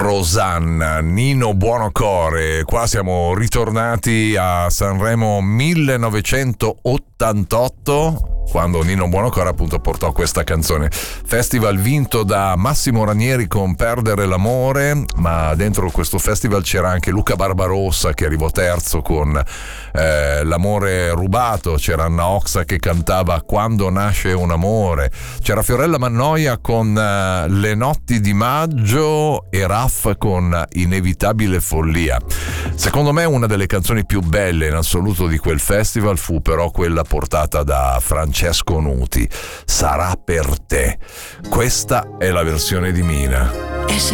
Rosanna, Nino Buonocore. Qua siamo ritornati a Sanremo 1988, quando Nino Buonocore appunto portò questa canzone. Festival vinto da Massimo Ranieri con Perdere l'amore, ma dentro questo festival c'era anche Luca Barbarossa che arrivò terzo con L'amore rubato, c'era Anna Oxa che cantava Quando nasce un amore, c'era Fiorella Mannoia con Le notti di maggio e Raff con Inevitabile follia. Secondo me una delle canzoni più belle in assoluto di quel festival fu però quella portata da Francesco Nuti, Sarà per te. Questa è la versione di Mina. E se